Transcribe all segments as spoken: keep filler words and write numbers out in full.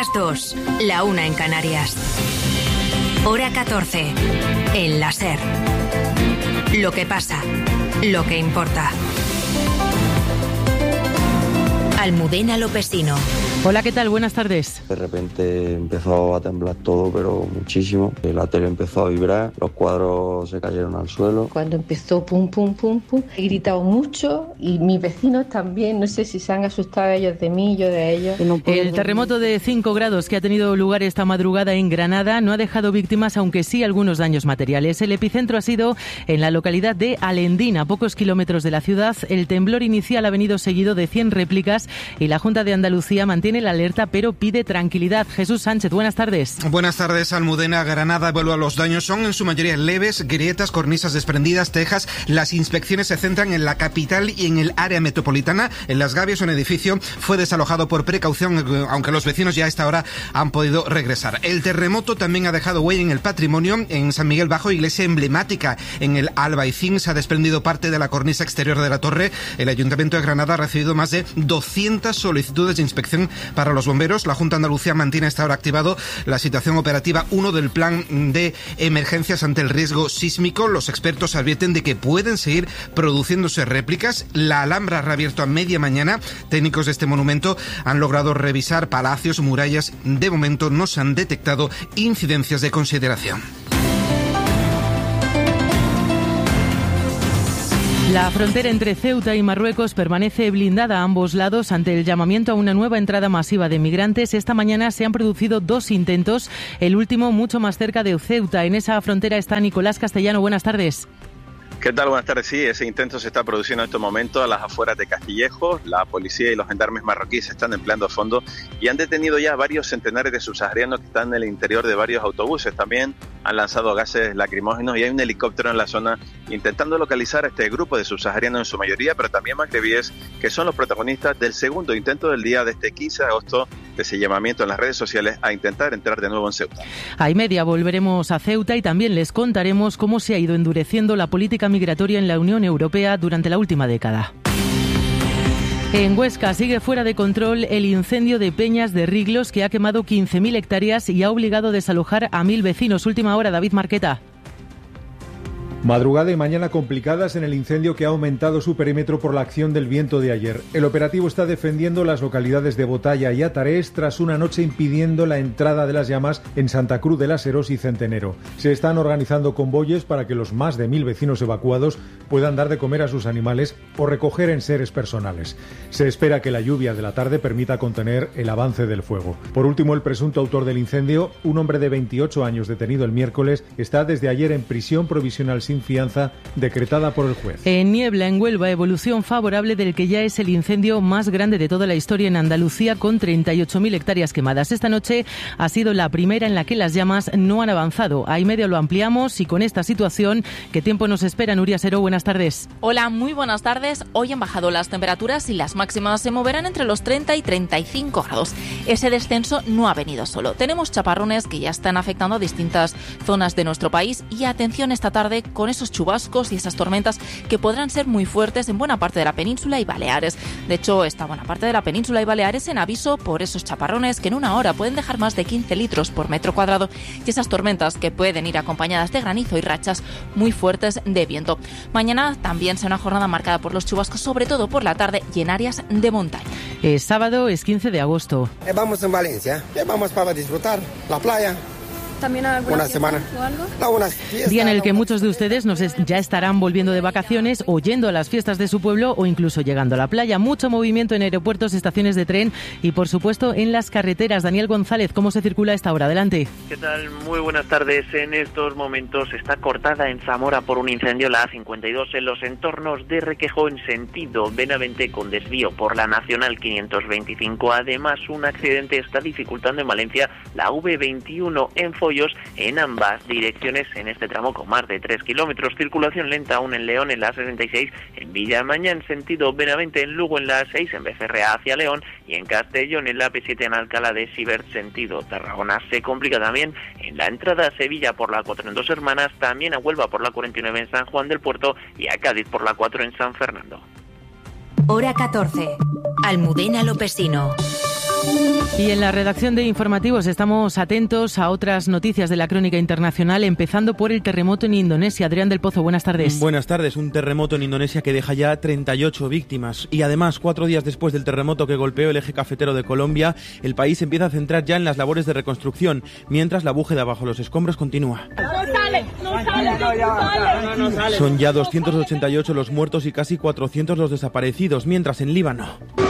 las dos, la una en Canarias. Hora catorce, en la SER. Lo que pasa, lo que importa. Almudena Lopesino. Hola, ¿qué tal? Buenas tardes. De repente empezó a temblar todo, pero muchísimo. La tele empezó a vibrar, los cuadros se cayeron al suelo. Cuando empezó pum, pum, pum, pum, he gritado mucho y mis vecinos también. No sé si se han asustado ellos de mí, yo de ellos. No El terremoto de cinco grados que ha tenido lugar esta madrugada en Granada no ha dejado víctimas, aunque sí algunos daños materiales. El epicentro ha sido en la localidad de Alendín, a pocos kilómetros de la ciudad. El temblor inicial ha venido seguido de cien réplicas y la Junta de Andalucía mantiene la alerta, pero pide tranquilidad. Jesús Sánchez, buenas tardes. Buenas tardes, Almudena. Granada evalúa los daños. Son en su mayoría leves, grietas, cornisas desprendidas, tejas. Las inspecciones se centran en la capital y en el área metropolitana. En Las Gavias, un edificio fue desalojado por precaución, aunque los vecinos ya a esta hora han podido regresar. El terremoto también ha dejado huella en el patrimonio. En San Miguel Bajo, iglesia emblemática en el Albaicín, se ha desprendido parte de la cornisa exterior de la torre. El Ayuntamiento de Granada ha recibido más de doscientas solicitudes de inspección para los bomberos. La Junta de Andalucía mantiene hasta ahora activado la situación operativa uno del plan de emergencias ante el riesgo sísmico. Los expertos advierten de que pueden seguir produciéndose réplicas. La Alhambra ha reabierto a media mañana. Técnicos de este monumento han logrado revisar palacios, murallas. De momento no se han detectado incidencias de consideración. La frontera entre Ceuta y Marruecos permanece blindada a ambos lados ante el llamamiento a una nueva entrada masiva de migrantes. Esta mañana se han producido dos intentos, el último mucho más cerca de Ceuta. En esa frontera está Nicolás Castellano. Buenas tardes. ¿Qué tal? Buenas tardes. Sí, ese intento se está produciendo en estos momentos a las afueras de Castillejo. La policía y los gendarmes marroquíes se están empleando a fondo y han detenido ya varios centenares de subsaharianos que están en el interior de varios autobuses. También han lanzado gases lacrimógenos y hay un helicóptero en la zona intentando localizar a este grupo de subsaharianos en su mayoría, pero también magrebíes, que son los protagonistas del segundo intento del día de este quince de agosto, de ese llamamiento en las redes sociales a intentar entrar de nuevo en Ceuta. A y media volveremos a Ceuta y también les contaremos cómo se ha ido endureciendo la política migratoria en la Unión Europea durante la última década. En Huesca sigue fuera de control el incendio de Peñas de Riglos, que ha quemado quince mil hectáreas y ha obligado a desalojar a mil vecinos. Última hora, David Marqueta. Madrugada y mañana complicadas en el incendio que ha aumentado su perímetro por la acción del viento de ayer. El operativo está defendiendo las localidades de Botalla y Atarés tras una noche impidiendo la entrada de las llamas en Santa Cruz de las Herós y Centenero. Se están organizando convoyes para que los más de mil vecinos evacuados puedan dar de comer a sus animales o recoger enseres personales. Se espera que la lluvia de la tarde permita contener el avance del fuego. Por último, el presunto autor del incendio, un hombre de veintiocho años detenido el miércoles, está desde ayer en prisión provisional sin fianza decretada por el juez. En Niebla, en Huelva, evolución favorable del que ya es el incendio más grande de toda la historia en Andalucía, con treinta y ocho mil hectáreas quemadas. Esta noche ha sido la primera en la que las llamas no han avanzado. A y medio lo ampliamos y con esta situación, ¿qué tiempo nos espera? Nuria Seró, buenas tardes. Hola, muy buenas tardes. Hoy han bajado las temperaturas y las máximas se moverán entre los treinta y treinta y cinco grados. Ese descenso no ha venido solo. Tenemos chaparrones que ya están afectando a distintas zonas de nuestro país y atención esta tarde con esos chubascos y esas tormentas que podrán ser muy fuertes en buena parte de la península y Baleares. De hecho, esta buena parte de la península y Baleares en aviso por esos chaparrones que en una hora pueden dejar más de quince litros por metro cuadrado y esas tormentas que pueden ir acompañadas de granizo y rachas muy fuertes de viento. Mañana también será una jornada marcada por los chubascos, sobre todo por la tarde y en áreas de montaña. Es sábado, es quince de agosto. Eh, vamos en Valencia, eh, vamos para disfrutar la playa. ¿También alguna una fiesta semana o algo? Algunas fiestas, Día en el que muchos de ustedes nos es, ya estarán volviendo de vacaciones o yendo a las fiestas de su pueblo o incluso llegando a la playa. Mucho movimiento en aeropuertos, estaciones de tren y, por supuesto, en las carreteras. Daniel González, ¿cómo se circula a esta hora? Adelante. ¿Qué tal? Muy buenas tardes. En estos momentos está cortada en Zamora por un incendio la A cincuenta y dos en los entornos de Requejo en sentido Benavente con desvío por la Nacional quinientos veinticinco. Además, un accidente está dificultando en Valencia la V veintiuno en Follos en ambas direcciones en este tramo con más de tres kilómetros. Circulación lenta aún en León en la A sesenta y seis, en Villamaña en sentido Benavente, en Lugo en la A seis, en Becerrea hacia León y en Castellón en la A P siete en Alcalá de Sibert sentido Tarragona. Se complica también en la entrada a Sevilla por la cuatro en Dos Hermanas, también a Huelva por la cuarenta y nueve en San Juan del Puerto y a Cádiz por la cuatro en San Fernando. Hora catorce. Almudena Lopesino. Y en la redacción de informativos estamos atentos a otras noticias de la crónica internacional, empezando por el terremoto en Indonesia. Adrián del Pozo, buenas tardes. Buenas tardes. Un terremoto en Indonesia que deja ya treinta y ocho víctimas. Y además, cuatro días después del terremoto que golpeó el eje cafetero de Colombia, el país empieza a centrar ya en las labores de reconstrucción, mientras la búsqueda bajo los escombros continúa. Son ya doscientos ochenta y ocho los muertos y casi cuatrocientos los desaparecidos, mientras en Líbano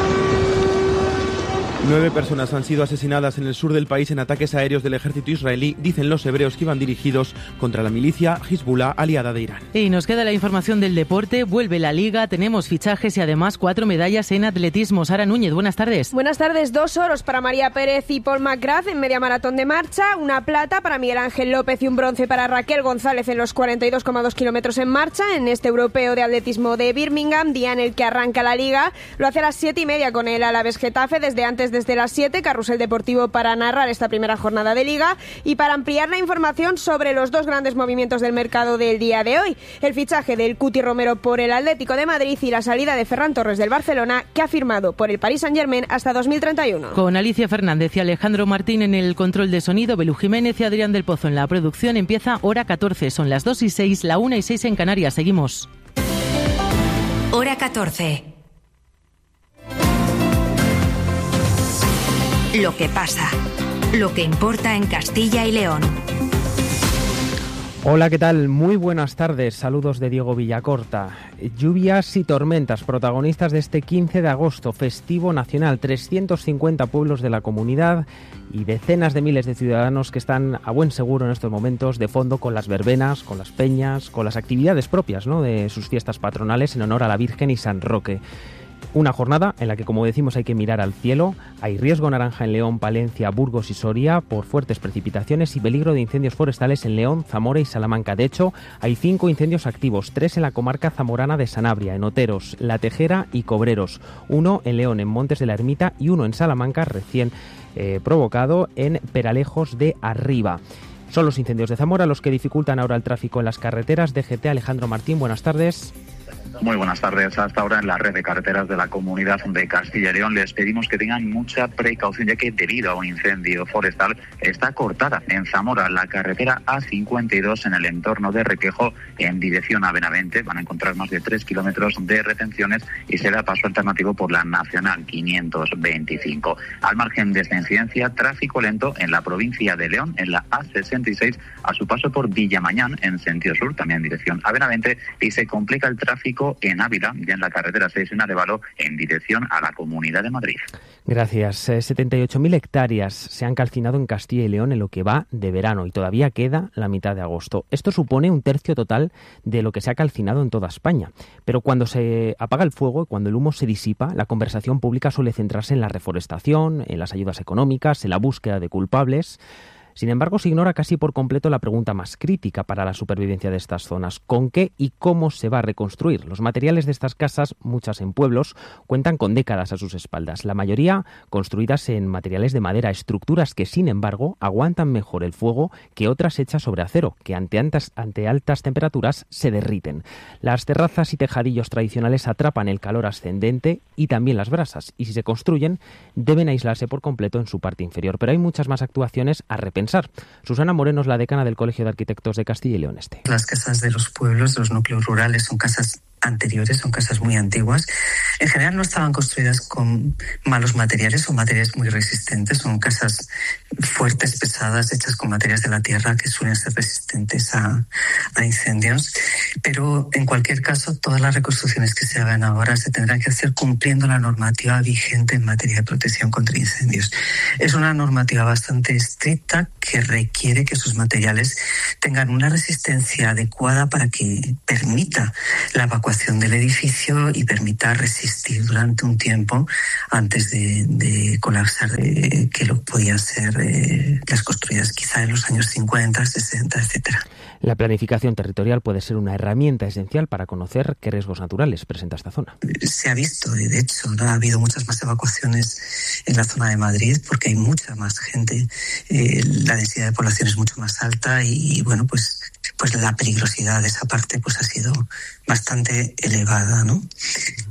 nueve personas han sido asesinadas en el sur del país en ataques aéreos del ejército israelí, dicen los hebreos, que iban dirigidos contra la milicia Hezbollah, aliada de Irán. Y nos queda la información del deporte. Vuelve la Liga, tenemos fichajes y además cuatro medallas en atletismo. Sara Núñez, buenas tardes. Buenas tardes. Dos oros para María Pérez y Paul McGrath en media maratón de marcha, una plata para Miguel Ángel López y un bronce para Raquel González en los cuarenta y dos coma dos kilómetros en marcha en este europeo de atletismo de Birmingham, día en el que arranca la Liga. Lo hace a las siete y media con el Alavés Getafe, desde antes, desde las siete, Carrusel Deportivo para narrar esta primera jornada de Liga y para ampliar la información sobre los dos grandes movimientos del mercado del día de hoy: el fichaje del Cuti Romero por el Atlético de Madrid y la salida de Ferran Torres del Barcelona, que ha firmado por el Paris Saint-Germain hasta dos mil treinta y uno. Con Alicia Fernández y Alejandro Martín en el control de sonido, Belú Jiménez y Adrián del Pozo en la producción, empieza Hora catorce. Son las dos y seis, la una y seis en Canarias. Seguimos. Hora catorce. Lo que pasa, lo que importa en Castilla y León. Hola, ¿qué tal? Muy buenas tardes. Saludos de Diego Villacorta. Lluvias y tormentas, protagonistas de este quince de agosto, festivo nacional. trescientos cincuenta pueblos de la comunidad y decenas de miles de ciudadanos que están a buen seguro en estos momentos de fondo con las verbenas, con las peñas, con las actividades propias, ¿no?, de sus fiestas patronales en honor a la Virgen y San Roque. Una jornada en la que, como decimos, hay que mirar al cielo. Hay riesgo naranja en León, Palencia, Burgos y Soria por fuertes precipitaciones y peligro de incendios forestales en León, Zamora y Salamanca. De hecho, hay cinco incendios activos, tres en la comarca zamorana de Sanabria, en Oteros, La Tejera y Cobreros, uno en León, en Montes de la Ermita, y uno en Salamanca, recién eh, provocado en Peralejos de Arriba. Son los incendios de Zamora los que dificultan ahora el tráfico en las carreteras. D G T, Alejandro Martín, buenas tardes. Muy buenas tardes. Hasta ahora en la red de carreteras de la Comunidad de Castilla y León les pedimos que tengan mucha precaución, ya que debido a un incendio forestal está cortada en Zamora la carretera A cincuenta y dos en el entorno de Requejo en dirección a Benavente. Van a encontrar más de tres kilómetros de retenciones y se da paso alternativo por la Nacional quinientos veinticinco. Al margen de esta incidencia, tráfico lento en la provincia de León, en la A sesenta y seis, a su paso por Villamañán en sentido sur, también en dirección a Benavente, y se complica el tráfico en Ávila y en la carretera seis en Arévalo en dirección a la Comunidad de Madrid. Gracias. setenta y ocho mil hectáreas se han calcinado en Castilla y León en lo que va de verano y todavía queda la mitad de agosto. Esto supone un tercio total de lo que se ha calcinado en toda España. Pero cuando se apaga el fuego y cuando el humo se disipa, la conversación pública suele centrarse en la reforestación, en las ayudas económicas, en la búsqueda de culpables. Sin embargo, se ignora casi por completo la pregunta más crítica para la supervivencia de estas zonas: ¿con qué y cómo se va a reconstruir? Los materiales de estas casas, muchas en pueblos, cuentan con décadas a sus espaldas, la mayoría construidas en materiales de madera, estructuras que, sin embargo, aguantan mejor el fuego que otras hechas sobre acero, que ante altas, ante altas temperaturas se derriten. Las terrazas y tejadillos tradicionales atrapan el calor ascendente y también las brasas, y si se construyen, deben aislarse por completo en su parte inferior. Pero hay muchas más actuaciones a repensar. Susana Moreno es la decana del Colegio de Arquitectos de Castilla y León Este. Las casas de los pueblos, de los núcleos rurales, son casas anteriores, son casas muy antiguas. En general no estaban construidas con malos materiales, son materiales muy resistentes, son casas fuertes, pesadas, hechas con materiales de la tierra que suelen ser resistentes a, a incendios. Pero en cualquier caso, todas las reconstrucciones que se hagan ahora se tendrán que hacer cumpliendo la normativa vigente en materia de protección contra incendios. Es una normativa bastante estricta que requiere que sus materiales tengan una resistencia adecuada para que permita la evacuación del edificio y permita resistir durante un tiempo antes de, de colapsar, de, que lo podían ser eh, las construidas quizá en los años cincuenta, sesenta, etcétera. La planificación territorial puede ser una herramienta esencial para conocer qué riesgos naturales presenta esta zona. Se ha visto, de hecho, ¿no? Ha habido muchas más evacuaciones en la zona de Madrid porque hay mucha más gente, eh, la densidad de población es mucho más alta y, y bueno, pues, pues la peligrosidad de esa parte pues ha sido bastante elevada, ¿no?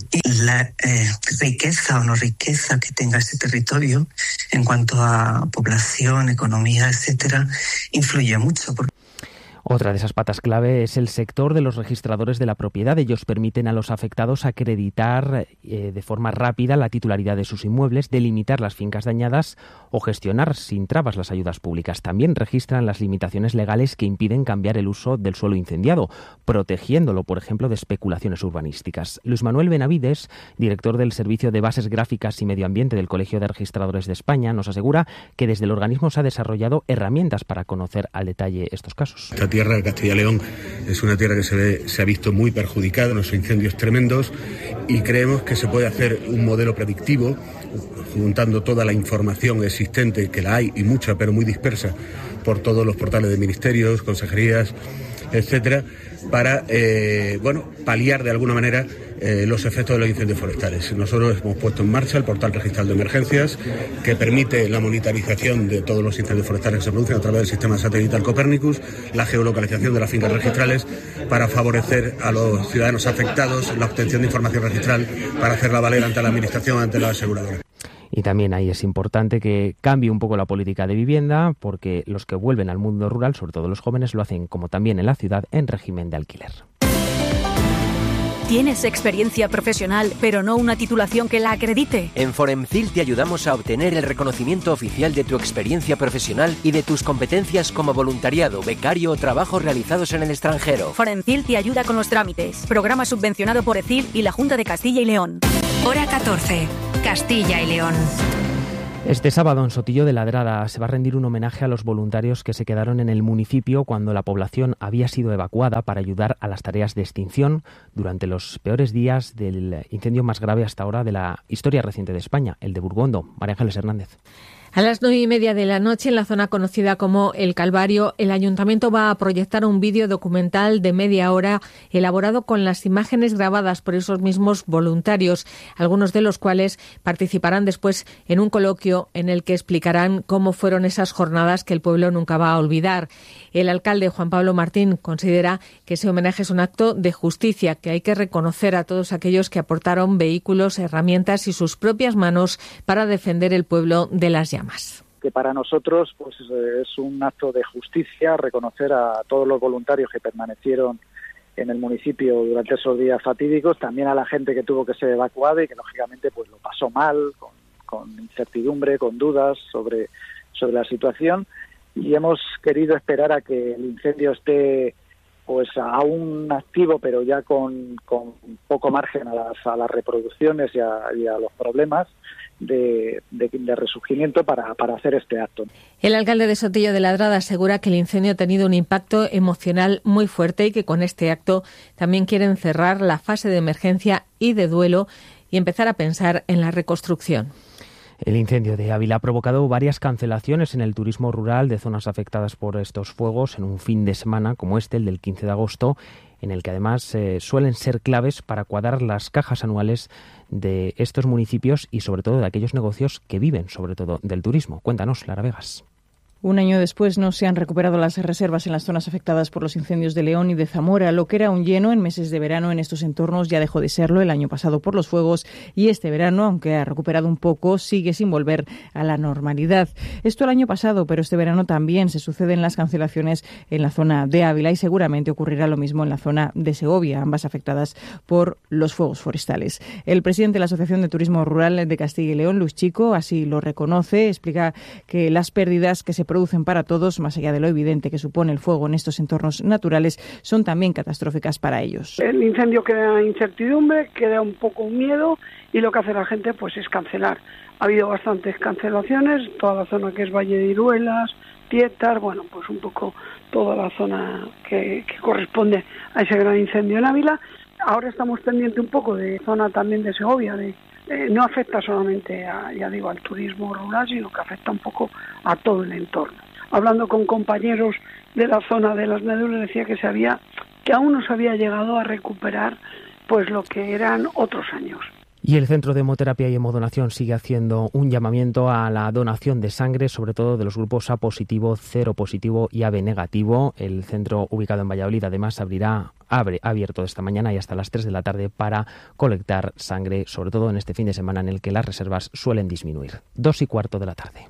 y la eh, riqueza o no riqueza que tenga ese territorio en cuanto a población, economía, etcétera, influye mucho. Porque otra de esas patas clave es el sector de los registradores de la propiedad. Ellos permiten a los afectados acreditar eh, de forma rápida la titularidad de sus inmuebles, delimitar las fincas dañadas o gestionar sin trabas las ayudas públicas. También registran las limitaciones legales que impiden cambiar el uso del suelo incendiado, protegiéndolo, por ejemplo, de especulaciones urbanísticas. Luis Manuel Benavides, director del Servicio de Bases Gráficas y Medio Ambiente del Colegio de Registradores de España, nos asegura que desde el organismo se ha desarrollado herramientas para conocer al detalle estos casos. La tierra de Castilla y León es una tierra que se, ve, se ha visto muy perjudicada en los incendios tremendos y creemos que se puede hacer un modelo predictivo juntando toda la información existente, que la hay y mucha, pero muy dispersa por todos los portales de ministerios, consejerías, etcétera, para eh, bueno, paliar de alguna manera eh, los efectos de los incendios forestales. Nosotros hemos puesto en marcha el portal registral de emergencias, que permite la monitorización de todos los incendios forestales que se producen a través del sistema satelital Copernicus, la geolocalización de las fincas registrales, para favorecer a los ciudadanos afectados la obtención de información registral para hacerla valer ante la administración, ante la aseguradora. Y también ahí es importante que cambie un poco la política de vivienda, porque los que vuelven al mundo rural, sobre todo los jóvenes, lo hacen, como también en la ciudad, en régimen de alquiler. ¿Tienes experiencia profesional, pero no una titulación que la acredite? En Foremcil te ayudamos a obtener el reconocimiento oficial de tu experiencia profesional y de tus competencias como voluntariado, becario o trabajos realizados en el extranjero. Foremcil te ayuda con los trámites. Programa subvencionado por ECIL y la Junta de Castilla y León. Hora catorce. Castilla y León. Este sábado en Sotillo de Ladrada se va a rendir un homenaje a los voluntarios que se quedaron en el municipio cuando la población había sido evacuada para ayudar a las tareas de extinción durante los peores días del incendio más grave hasta ahora de la historia reciente de España, el de Burgondo. María Ángeles Hernández. A las nueve y media de la noche, en la zona conocida como El Calvario, el Ayuntamiento va a proyectar un vídeo documental de media hora elaborado con las imágenes grabadas por esos mismos voluntarios, algunos de los cuales participarán después en un coloquio en el que explicarán cómo fueron esas jornadas que el pueblo nunca va a olvidar. El alcalde Juan Pablo Martín considera que ese homenaje es un acto de justicia, que hay que reconocer a todos aquellos que aportaron vehículos, herramientas y sus propias manos para defender el pueblo de las llamas. Que para nosotros pues es un acto de justicia reconocer a todos los voluntarios que permanecieron en el municipio durante esos días fatídicos, también a la gente que tuvo que ser evacuada y que lógicamente pues lo pasó mal, con, con incertidumbre, con dudas sobre, sobre la situación, y hemos querido esperar a que el incendio esté pues aún activo, pero ya con, con poco margen a las, a las reproducciones y a, y a los problemas De, de, de resurgimiento para, para hacer este acto. El alcalde de Sotillo de Ladrada asegura que el incendio ha tenido un impacto emocional muy fuerte y que con este acto también quieren cerrar la fase de emergencia y de duelo y empezar a pensar en la reconstrucción. El incendio de Ávila ha provocado varias cancelaciones en el turismo rural de zonas afectadas por estos fuegos en un fin de semana como este, el del quince de agosto, en el que además eh, suelen ser claves para cuadrar las cajas anuales de estos municipios y sobre todo de aquellos negocios que viven sobre todo del turismo. Cuéntanos, Lara Vegas. Un año después no se han recuperado las reservas en las zonas afectadas por los incendios de León y de Zamora. Lo que era un lleno en meses de verano en estos entornos ya dejó de serlo el año pasado por los fuegos y este verano, aunque ha recuperado un poco, sigue sin volver a la normalidad. Esto el año pasado, pero este verano también se suceden las cancelaciones en la zona de Ávila y seguramente ocurrirá lo mismo en la zona de Segovia, ambas afectadas por los fuegos forestales. El presidente de la Asociación de Turismo Rural de Castilla y León, Luis Chico, así lo reconoce, explica que las pérdidas que se producen para todos, más allá de lo evidente que supone el fuego en estos entornos naturales, son también catastróficas para ellos. El incendio crea incertidumbre, crea un poco miedo y lo que hace la gente pues es cancelar. Ha habido bastantes cancelaciones, toda la zona que es Valle de Iruelas, Tietar, bueno, pues un poco toda la zona que, que corresponde a ese gran incendio en Ávila. Ahora estamos pendientes un poco de zona también de Segovia, de Eh, no afecta solamente a, ya digo, al turismo rural, sino que afecta un poco a todo el entorno. Hablando con compañeros de la zona de las Medulas, decía que se había, que aún no se había llegado a recuperar pues lo que eran otros años. Y el Centro de Hemoterapia y Hemodonación sigue haciendo un llamamiento a la donación de sangre, sobre todo de los grupos A positivo, cero positivo y A B negativo. El centro, ubicado en Valladolid, además abrirá abre abierto esta mañana y hasta las tres de la tarde para colectar sangre, sobre todo en este fin de semana en el que las reservas suelen disminuir. Dos y cuarto de la tarde.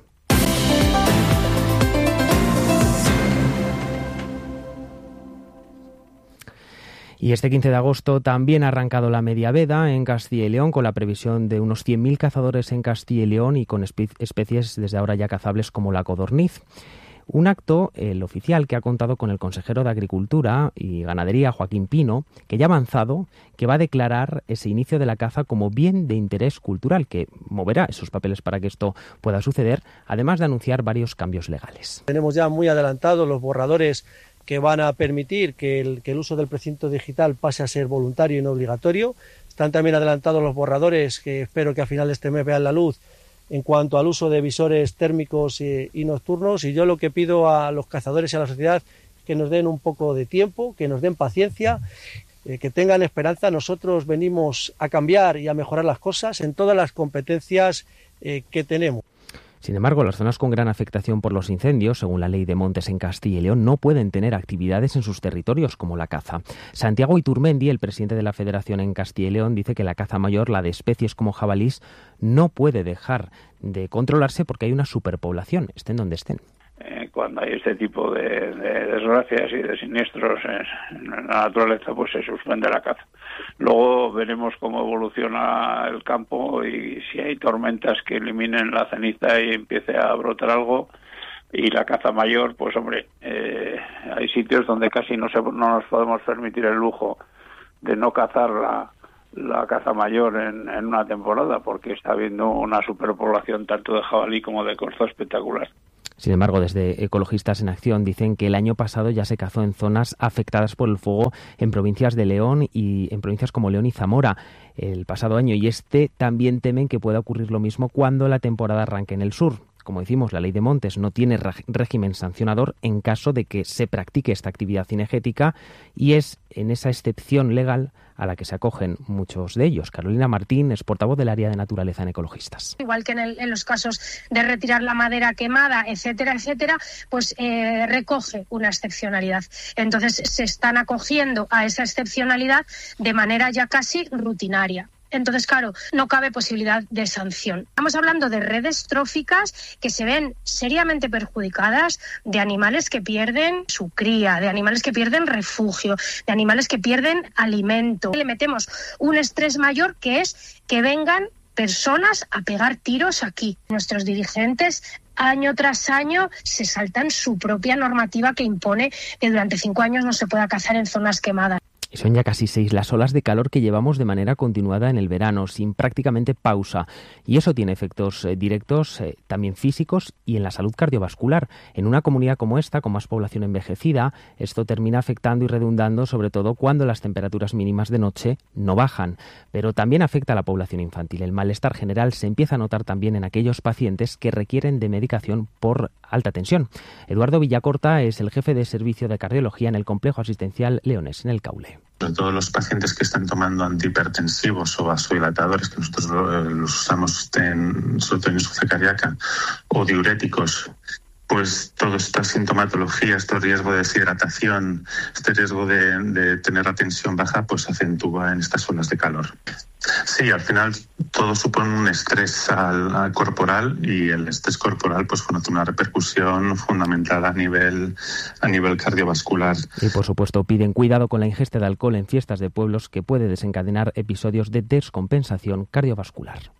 Y este quince de agosto también ha arrancado la media veda en Castilla y León, con la previsión de unos cien mil cazadores en Castilla y León y con espe- especies desde ahora ya cazables como la codorniz. Un acto, el oficial, que ha contado con el consejero de Agricultura y Ganadería, Joaquín Pino, que ya ha avanzado que va a declarar ese inicio de la caza como bien de interés cultural, que moverá esos papeles para que esto pueda suceder, además de anunciar varios cambios legales. Tenemos ya muy adelantados los borradores que van a permitir que el, que el uso del precinto digital pase a ser voluntario y no obligatorio. Están también adelantados los borradores que espero que a final de este mes vean la luz en cuanto al uso de visores térmicos y, y nocturnos. Y yo lo que pido a los cazadores y a la sociedad es que nos den un poco de tiempo, que nos den paciencia, eh, que tengan esperanza. Nosotros venimos a cambiar y a mejorar las cosas en todas las competencias eh, que tenemos. Sin embargo, las zonas con gran afectación por los incendios, según la Ley de Montes en Castilla y León, no pueden tener actividades en sus territorios como la caza. Santiago Iturmendi, el presidente de la Federación en Castilla y León, dice que la caza mayor, la de especies como jabalís, no puede dejar de controlarse porque hay una superpoblación, estén donde estén. Eh, cuando hay este tipo de, de desgracias y de siniestros en, en la naturaleza, pues se suspende la caza. Luego veremos cómo evoluciona el campo y si hay tormentas que eliminen la ceniza y empiece a brotar algo. Y la caza mayor, pues hombre, eh, hay sitios donde casi no, se, no nos podemos permitir el lujo de no cazar la, la caza mayor en, en una temporada, porque está habiendo una superpoblación tanto de jabalí como de corzo espectacular. Sin embargo, desde Ecologistas en Acción dicen que el año pasado ya se cazó en zonas afectadas por el fuego en provincias de León y en provincias como León y Zamora el pasado año, y este también temen que pueda ocurrir lo mismo cuando la temporada arranque en el sur. Como decimos, la Ley de Montes no tiene régimen sancionador en caso de que se practique esta actividad cinegética, y es en esa excepción legal a la que se acogen muchos de ellos. Carolina Martín es portavoz del área de naturaleza en Ecologistas. Igual que en, el, en los casos de retirar la madera quemada, etcétera, etcétera, pues eh, recoge una excepcionalidad. Entonces se están acogiendo a esa excepcionalidad de manera ya casi rutinaria. Entonces, claro, no cabe posibilidad de sanción. Estamos hablando de redes tróficas que se ven seriamente perjudicadas, de animales que pierden su cría, de animales que pierden refugio, de animales que pierden alimento. Le metemos un estrés mayor, que es que vengan personas a pegar tiros aquí. Nuestros dirigentes año tras año se saltan su propia normativa que impone que durante cinco años no se pueda cazar en zonas quemadas. Y son ya casi seis las olas de calor que llevamos de manera continuada en el verano, sin prácticamente pausa. Y eso tiene efectos eh, directos, eh, también físicos, y en la salud cardiovascular. En una comunidad como esta, con más población envejecida, esto termina afectando y redundando, sobre todo cuando las temperaturas mínimas de noche no bajan. Pero también afecta a la población infantil. El malestar general se empieza a notar también en aquellos pacientes que requieren de medicación por alta tensión. Eduardo Villacorta es el jefe de servicio de cardiología en el complejo asistencial Leones, en el Caule. Sobre todo los pacientes que están tomando antihipertensivos o vasodilatadores, que nosotros los usamos en, sobre todo en insuficiencia cardíaca, o diuréticos, pues toda esta sintomatología, este riesgo de deshidratación, este riesgo de, de tener la tensión baja, pues se acentúa en estas olas de calor. Sí, al final todo supone un estrés al, al corporal, y el estrés corporal pues bueno, tiene una repercusión fundamental a nivel, a nivel cardiovascular. Y por supuesto piden cuidado con la ingesta de alcohol en fiestas de pueblos, que puede desencadenar episodios de descompensación cardiovascular.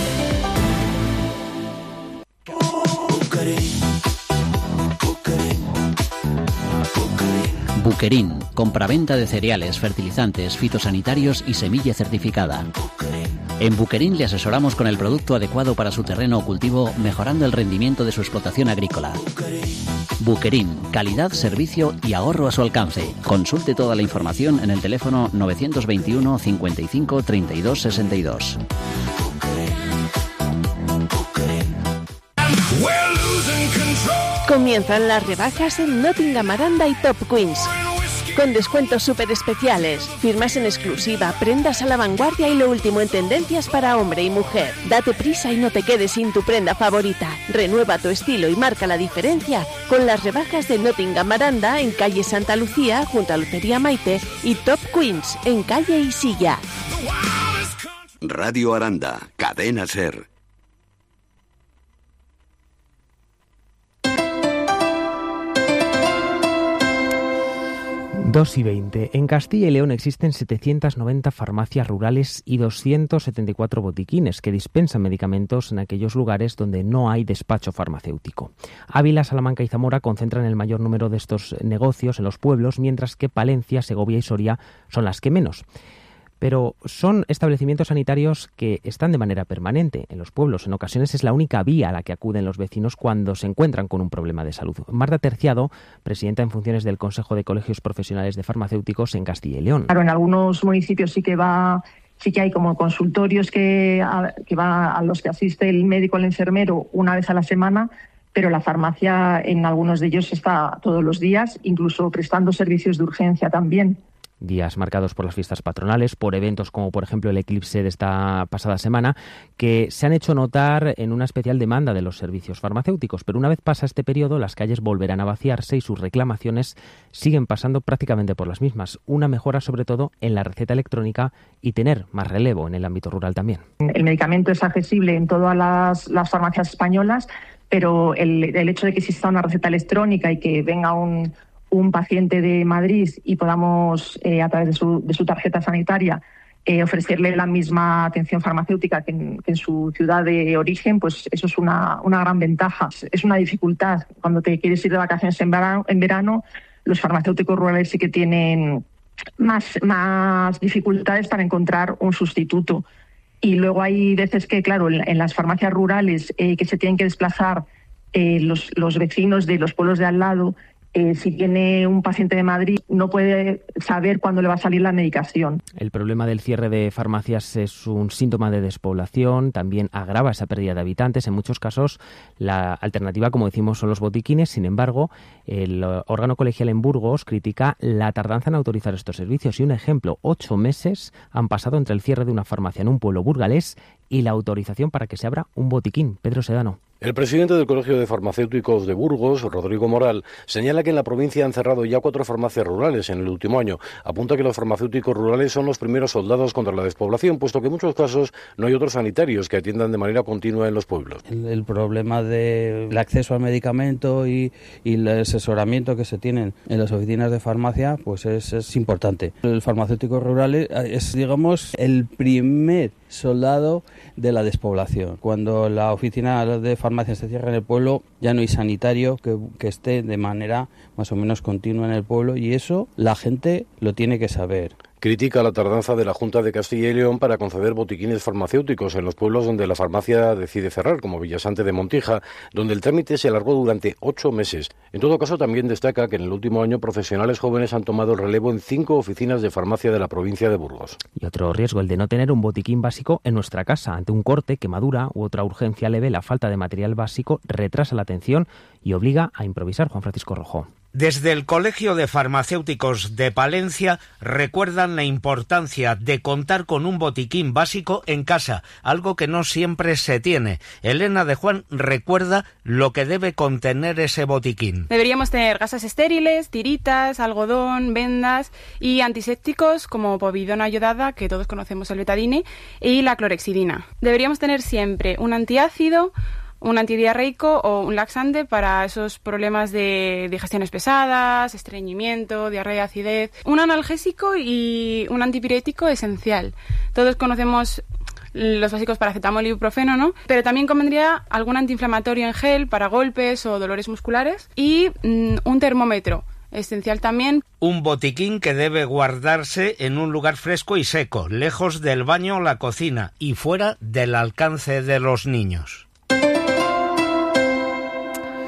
Buquerín, compraventa de cereales, fertilizantes, fitosanitarios y semilla certificada. En Buquerín le asesoramos con el producto adecuado para su terreno o cultivo, mejorando el rendimiento de su explotación agrícola. Buquerín, calidad, servicio y ahorro a su alcance. Consulte toda la información en el teléfono novecientos veintiuno cincuenta y cinco treinta y dos sesenta y dos. Comienzan las rebajas en Nottingham Aranda y Top Queens. con descuentos súper especiales, firmas en exclusiva, prendas a la vanguardia y lo último en tendencias para hombre y mujer. Date prisa y no te quedes sin tu prenda favorita. Renueva tu estilo y marca la diferencia con las rebajas de Nottingham Aranda en calle Santa Lucía junto a Lucería Maite y Top Queens en calle Isilla. Radio Aranda, Cadena SER. dos y veinte. En Castilla y León existen setecientas noventa farmacias rurales y doscientos setenta y cuatro botiquines que dispensan medicamentos en aquellos lugares donde no hay despacho farmacéutico. Ávila, Salamanca y Zamora concentran el mayor número de estos negocios en los pueblos, mientras que Palencia, Segovia y Soria son las que menos. Pero son establecimientos sanitarios que están de manera permanente en los pueblos. En ocasiones es la única vía a la que acuden los vecinos cuando se encuentran con un problema de salud. Marta Terciado, presidenta en funciones del Consejo de Colegios Profesionales de Farmacéuticos en Castilla y León. Claro, en algunos municipios sí que va, sí que hay como consultorios que, a, que va a los que asiste el médico o el enfermero una vez a la semana, pero la farmacia en algunos de ellos está todos los días, incluso prestando servicios de urgencia también. Días marcados por las fiestas patronales, por eventos como por ejemplo el eclipse de esta pasada semana, que se han hecho notar en una especial demanda de los servicios farmacéuticos. Pero una vez pasa este periodo, las calles volverán a vaciarse y sus reclamaciones siguen pasando prácticamente por las mismas. Una mejora sobre todo en la receta electrónica y tener más relevo en el ámbito rural también. El medicamento es accesible en todas las, las farmacias españolas, pero el, el hecho de que exista una receta electrónica y que venga un un paciente de Madrid y podamos, eh, a través de su, de su tarjeta sanitaria, eh, ofrecerle la misma atención farmacéutica que en, que en su ciudad de origen, pues eso es una, una gran ventaja. Es una dificultad. Cuando te quieres ir de vacaciones en verano, en verano los farmacéuticos rurales sí que tienen más, más dificultades para encontrar un sustituto. Y luego hay veces que, claro, en, en las farmacias rurales eh, que se tienen que desplazar eh, los, los vecinos de los pueblos de al lado. Eh, si tiene un paciente de Madrid, no puede saber cuándo le va a salir la medicación. El problema del cierre de farmacias es un síntoma de despoblación, también agrava esa pérdida de habitantes. En muchos casos, la alternativa, como decimos, son los botiquines. Sin embargo, el órgano colegial en Burgos critica la tardanza en autorizar estos servicios. Y un ejemplo, ocho meses han pasado entre el cierre de una farmacia en un pueblo burgalés y la autorización para que se abra un botiquín. Pedro Sedano. El presidente del Colegio de Farmacéuticos de Burgos, Rodrigo Moral, señala que en la provincia han cerrado ya cuatro farmacias rurales en el último año. Apunta que los farmacéuticos rurales son los primeros soldados contra la despoblación, puesto que en muchos casos no hay otros sanitarios que atiendan de manera continua en los pueblos. El, el problema del acceso al medicamento y, y el asesoramiento que se tienen en las oficinas de farmacia, pues es, es importante. El farmacéutico rural es, digamos, el primer soldado de la despoblación. Cuando la oficina de farmacia se cierra en el pueblo, ya no hay sanitario que, que esté de manera más o menos continua en el pueblo, y eso la gente lo tiene que saber. Critica la tardanza de la Junta de Castilla y León para conceder botiquines farmacéuticos en los pueblos donde la farmacia decide cerrar, como Villasante de Montija, donde el trámite se alargó durante ocho meses. En todo caso, también destaca que en el último año profesionales jóvenes han tomado el relevo en cinco oficinas de farmacia de la provincia de Burgos. Y otro riesgo, el de no tener un botiquín básico en nuestra casa. Ante un corte, quemadura u otra urgencia leve, la falta de material básico retrasa la atención y obliga a improvisar. Juan Francisco Rojo. Desde el Colegio de Farmacéuticos de Palencia recuerdan la importancia de contar con un botiquín básico en casa, algo que no siempre se tiene. Elena de Juan recuerda lo que debe contener ese botiquín. Deberíamos tener gasas estériles, tiritas, algodón, vendas y antisépticos como povidona iodada, que todos conocemos el betadine, y la clorexidina. Deberíamos tener siempre un antiácido, un antidiarreico o un laxante para esos problemas de digestiones pesadas, estreñimiento, diarrea, acidez. Un analgésico y un antipirético esencial. Todos conocemos los básicos paracetamol y ibuprofeno, ¿no? Pero también convendría algún antiinflamatorio en gel para golpes o dolores musculares y mmm, un termómetro. Esencial también. Un botiquín que debe guardarse en un lugar fresco y seco, lejos del baño o la cocina y fuera del alcance de los niños.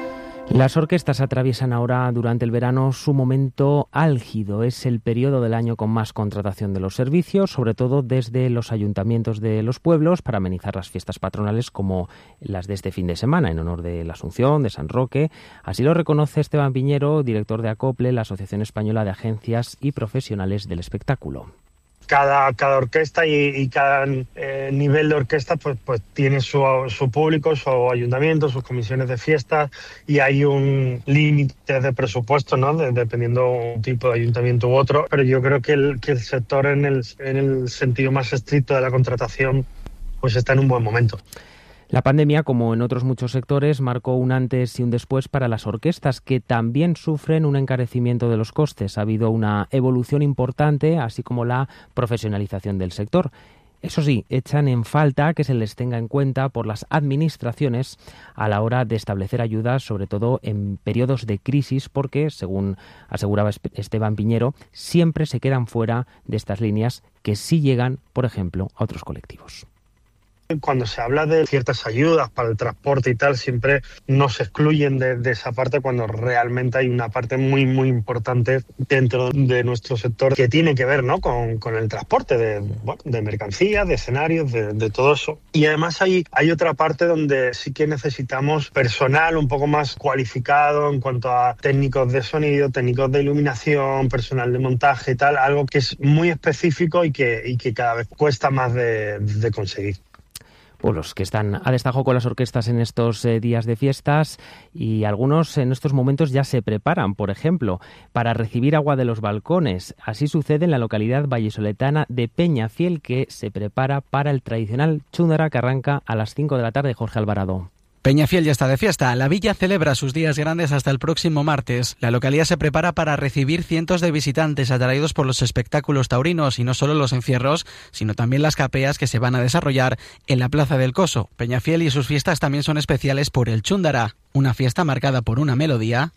Las orquestas atraviesan ahora durante el verano su momento álgido. Es el periodo del año con más contratación de los servicios, sobre todo desde los ayuntamientos de los pueblos, para amenizar las fiestas patronales como las de este fin de semana, en honor de la Asunción, de San Roque. Así lo reconoce Esteban Piñero, director de ACOPLE, la Asociación Española de Agencias y Profesionales del Espectáculo. Cada, cada orquesta y, y cada eh, nivel de orquesta pues, pues tiene su, su público, su ayuntamiento, sus comisiones de fiestas, y hay un límite de presupuesto, ¿no? De, dependiendo un tipo de ayuntamiento u otro. Pero yo creo que el, que el sector en el, en el sentido más estricto de la contratación pues está en un buen momento. La pandemia, como en otros muchos sectores, marcó un antes y un después para las orquestas, que también sufren un encarecimiento de los costes. Ha habido una evolución importante, así como la profesionalización del sector. Eso sí, echan en falta que se les tenga en cuenta por las administraciones a la hora de establecer ayudas, sobre todo en periodos de crisis, porque, según aseguraba Esteban Piñero, siempre se quedan fuera de estas líneas que sí llegan, por ejemplo, a otros colectivos. Cuando se habla de ciertas ayudas para el transporte y tal, siempre nos excluyen de, de esa parte, cuando realmente hay una parte muy muy importante dentro de nuestro sector que tiene que ver, ¿no? con, con el transporte de, bueno, de mercancías, de escenarios, de, de todo eso. Y además hay, hay otra parte donde sí que necesitamos personal un poco más cualificado en cuanto a técnicos de sonido, técnicos de iluminación, personal de montaje y tal, algo que es muy específico y que, y que cada vez cuesta más de, de conseguir. Pues los que están a destajo con las orquestas en estos eh, días de fiestas, y algunos en estos momentos ya se preparan, por ejemplo, para recibir agua de los balcones. Así sucede en la localidad vallisoletana de Peñafiel, que se prepara para el tradicional chúndara que arranca a las cinco de la tarde. Jorge Alvarado. Peñafiel ya está de fiesta. La villa celebra sus días grandes hasta el próximo martes. La localidad se prepara para recibir cientos de visitantes atraídos por los espectáculos taurinos, y no solo los encierros, sino también las capeas que se van a desarrollar en la Plaza del Coso. Peñafiel y sus fiestas también son especiales por el chúndara, una fiesta marcada por una melodía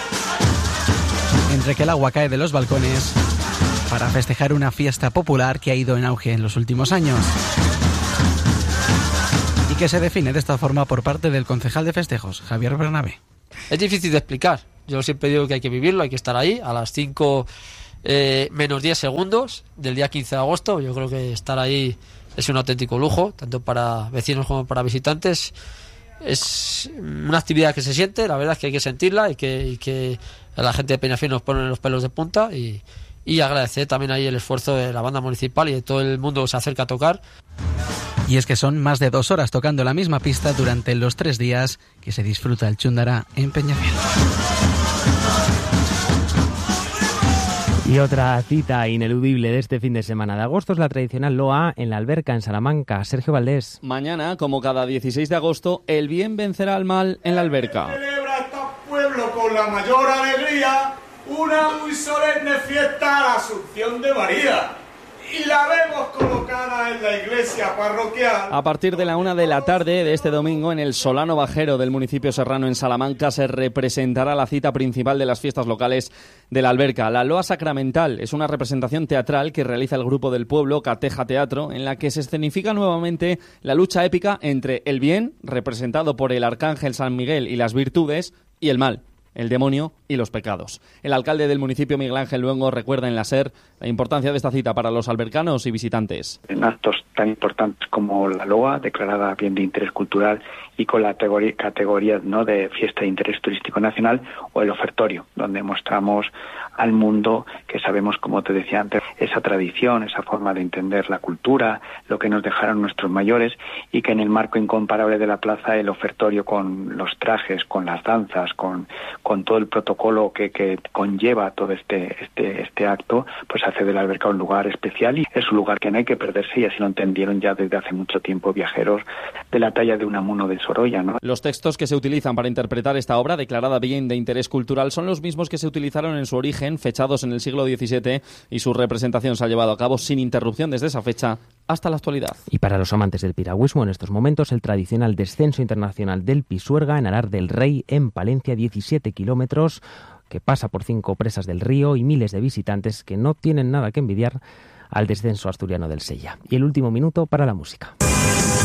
entre que el agua cae de los balcones para festejar una fiesta popular que ha ido en auge en los últimos años, y que se define de esta forma por parte del concejal de festejos, Javier Bernabé. Es difícil de explicar. Yo siempre digo que hay que vivirlo, hay que estar ahí a las cinco eh, menos diez segundos del día quince de agosto. Yo creo que estar ahí es un auténtico lujo, tanto para vecinos como para visitantes. Es una actividad que se siente, la verdad es que hay que sentirla, y que, y que a la gente de Peñafiel nos pone los pelos de punta, y, y agradecer también ahí el esfuerzo de la banda municipal y de todo el mundo que se acerca a tocar. Y es que son más de dos horas tocando la misma pista durante los tres días que se disfruta el chúndara en Peñafiel. Y otra cita ineludible de este fin de semana de agosto es la tradicional Loa en la Alberca, en Salamanca. Sergio Valdés. Mañana, como cada dieciséis de agosto, el bien vencerá al mal en la Alberca. Celebra este pueblo con la mayor alegría una muy solemne fiesta a la Asunción de María. Y la vemos colocada en la iglesia parroquial. A partir de la una de la tarde de este domingo, en el Solano Bajero del municipio serrano en Salamanca, se representará la cita principal de las fiestas locales de la Alberca. La Loa Sacramental es una representación teatral que realiza el grupo del pueblo Cateja Teatro, en la que se escenifica nuevamente la lucha épica entre el bien, representado por el arcángel San Miguel y las virtudes, y el mal, el demonio y los pecados. El alcalde del municipio, Miguel Ángel Luengo, recuerda en la SER la importancia de esta cita para los albercanos y visitantes. En actos tan importantes como la Loa, declarada bien de interés cultural y con la categoría, categoría ¿no? de fiesta de interés turístico nacional, o el ofertorio, donde mostramos al mundo que sabemos, como te decía antes, esa tradición, esa forma de entender la cultura, lo que nos dejaron nuestros mayores, y que en el marco incomparable de la plaza, el ofertorio con los trajes, con las danzas, con, con todo el protocolo que, que conlleva todo este, este, este acto, pues hace de la Alberca un lugar especial, y es un lugar que no hay que perderse, y así lo entendieron ya desde hace mucho tiempo viajeros de la talla de Unamuno de Sorolla, ¿no? Los textos que se utilizan para interpretar esta obra, declarada bien de interés cultural, son los mismos que se utilizaron en su origen, fechados en el siglo diecisiete, y su representación se ha llevado a cabo sin interrupción desde esa fecha hasta la actualidad. Y para los amantes del piragüismo, en estos momentos, el tradicional descenso internacional del Pisuerga en Arar del Rey, en Palencia, diecisiete kilómetros, que pasa por cinco presas del río y miles de visitantes que no tienen nada que envidiar al descenso asturiano del Sella. Y el último minuto para la música.